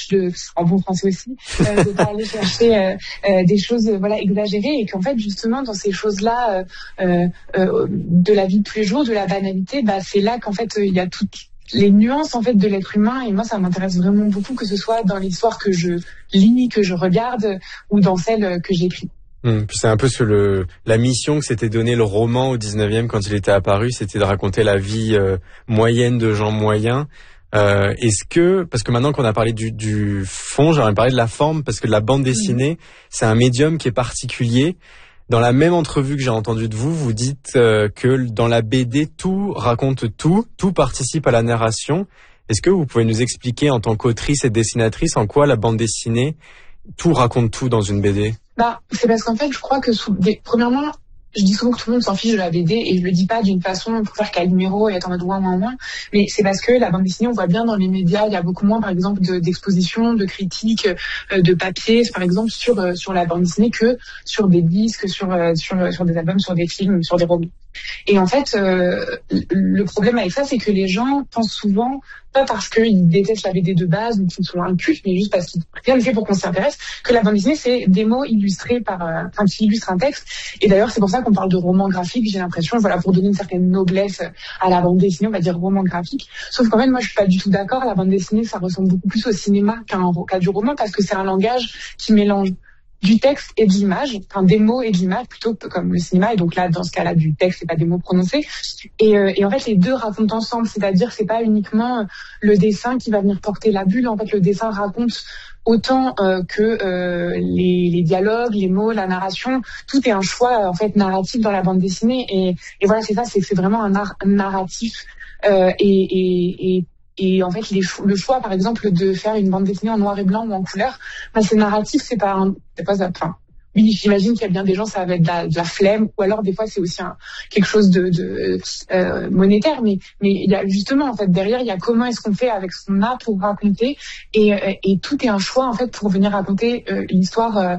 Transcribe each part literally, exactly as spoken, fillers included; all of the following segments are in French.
kitsch, de, en bon français aussi, euh, de pas aller chercher euh, euh, des choses euh, voilà exagérées, et qu'en fait justement dans ces choses-là euh, euh, de la vie de tous les jours, de la banalité, bah c'est là qu'en fait il y a toutes les nuances en fait de l'être humain, et moi ça m'intéresse vraiment beaucoup, que ce soit dans l'histoire que je lis, que je regarde, ou dans celle que j'écris. Hum, puis c'est un peu sur le la mission que s'était donné le roman au dix-neuvième quand il était apparu, c'était de raconter la vie euh, moyenne de gens moyens. Euh, est-ce que, parce que maintenant qu'on a parlé du, du fond, j'aimerais parler de la forme, parce que la bande dessinée, mmh. c'est un médium qui est particulier. Dans la même entrevue que j'ai entendue de vous, vous dites euh, que dans la B D, tout raconte tout, tout participe à la narration. Est-ce que vous pouvez nous expliquer en tant qu'autrice et dessinatrice en quoi la bande dessinée, tout raconte tout dans une B D? Bah, c'est parce qu'en fait, je crois que sous, des, premièrement, je dis souvent que tout le monde s'en fiche de la B D, et je le dis pas d'une façon pour faire Calimero et être en mode ouin ouin ouin, mais c'est parce que la bande dessinée, on voit bien dans les médias, il y a beaucoup moins, par exemple, de, d'expositions, de critiques, euh, de papier, par exemple, sur euh, sur la bande dessinée que sur des disques, sur euh, sur sur des albums, sur des films, sur des romans. Et en fait, euh, le problème avec ça, c'est que les gens pensent souvent, pas parce qu'ils détestent la B D de base ou qu'ils sont incultes, mais juste parce qu'il rien ne fait pour qu'on s'y intéresse, que la bande dessinée, c'est des mots illustrés par, euh, enfin, qui illustrent un texte. Et d'ailleurs, c'est pour ça qu'on parle de roman graphique, j'ai l'impression, voilà, pour donner une certaine noblesse à la bande dessinée, on va dire roman graphique. Sauf qu'en fait, moi, je suis pas du tout d'accord. La bande dessinée, ça ressemble beaucoup plus au cinéma qu'à, un, qu'à du roman, parce que c'est un langage qui mélange du texte et de l'image, enfin des mots et de l'image, plutôt comme le cinéma, et donc là dans ce cas-là du texte et pas des mots prononcés, et, euh, et en fait les deux racontent ensemble, c'est-à-dire c'est pas uniquement le dessin qui va venir porter la bulle, en fait le dessin raconte autant euh, que euh, les, les dialogues, les mots, la narration, tout est un choix en fait narratif dans la bande dessinée, et, et voilà c'est ça, c'est, c'est vraiment un art narratif, euh, et, et, et Et en fait, les, le choix, par exemple, de faire une bande dessinée en noir et blanc ou en couleur, bah, c'est narratif, c'est pas, un, c'est pas ça. Enfin, oui, j'imagine qu'il y a bien des gens, ça va être de la, de la flemme, ou alors des fois c'est aussi un, quelque chose de, de euh, monétaire. Mais, mais il y a justement, en fait, derrière, il y a comment est-ce qu'on fait avec ce qu'on a pour raconter, et, et tout est un choix en fait pour venir raconter euh, l'histoire. Euh,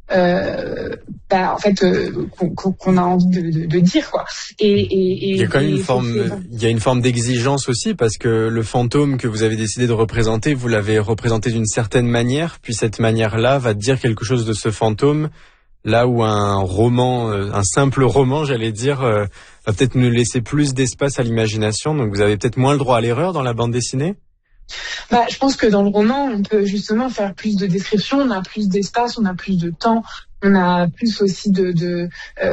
Euh, bah, en fait euh, qu'on, qu'on a envie de, de, de dire quoi. Et, et, et il y a quand même et, une forme, il y a une forme d'exigence aussi, parce que le fantôme que vous avez décidé de représenter, vous l'avez représenté d'une certaine manière, puis cette manière-là va dire quelque chose de ce fantôme, là où un roman, un simple roman, j'allais dire, euh, va peut-être nous laisser plus d'espace à l'imagination. Donc vous avez peut-être moins le droit à l'erreur dans la bande dessinée. Bah, je pense que dans le roman, on peut justement faire plus de descriptions, on a plus d'espace, on a plus de temps, on a plus aussi de, de,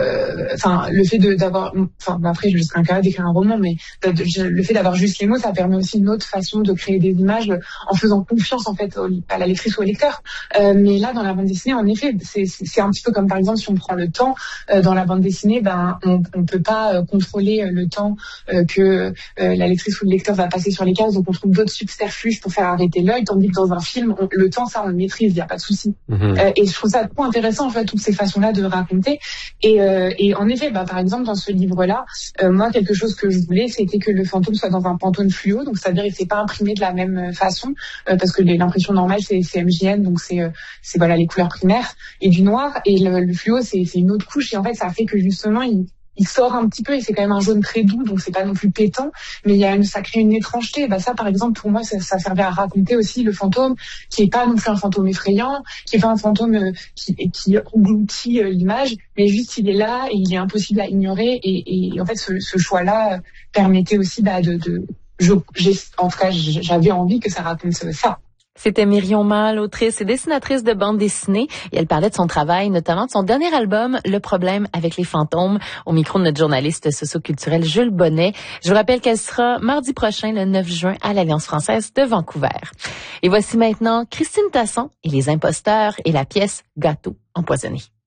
enfin, euh, le fait de d'avoir, enfin, après, je serais incapable d'écrire un roman, mais de, de, le fait d'avoir juste les mots, ça permet aussi une autre façon de créer des images en faisant confiance en fait à la lectrice ou au lecteur. Euh, mais là, dans la bande dessinée, en effet, c'est, c'est, c'est un petit peu comme par exemple si on prend le temps euh, dans la bande dessinée, ben, on, on peut pas euh, contrôler le temps euh, que euh, la lectrice ou le lecteur va passer sur les cases, donc on trouve d'autres subterfuges pour faire arrêter l'œil, tandis que dans un film, on, le temps, ça, on le maîtrise, il y a pas de souci. Mmh. Euh, et je trouve ça trop intéressant en fait, toutes ces façons-là de raconter. Et, euh, et en effet, bah, par exemple, dans ce livre-là, euh, moi, quelque chose que je voulais, c'était que le fantôme soit dans un Pantone fluo, donc c'est-à-dire il s'est pas imprimé de la même façon, euh, parce que l'impression normale, c'est, c'est M J N, donc c'est, euh, c'est voilà les couleurs primaires, et du noir, et le, le fluo, c'est, c'est une autre couche, et en fait, ça fait que justement, il il sort un petit peu, et c'est quand même un jaune très doux, donc c'est pas non plus pétant, mais il y a une, ça crée une étrangeté. Bah ça, par exemple, pour moi, ça, ça servait à raconter aussi le fantôme, qui est pas non plus un fantôme effrayant, qui est pas un fantôme euh, qui, qui engloutit euh, l'image, mais juste il est là et il est impossible à ignorer. Et, et en fait, ce, ce choix-là euh, permettait aussi bah, de, de je, j'ai, en tout cas, j'avais envie que ça raconte ça. C'était Myrion Mal, autrice et dessinatrice de bande dessinée, et elle parlait de son travail, notamment de son dernier album, Le problème avec les fantômes, au micro de notre journaliste socio-culturel Jules Bonnet. Je vous rappelle qu'elle sera mardi prochain, le neuf juin, à l'Alliance française de Vancouver. Et voici maintenant Christine Tasson et les imposteurs et la pièce Gâteau empoisonné.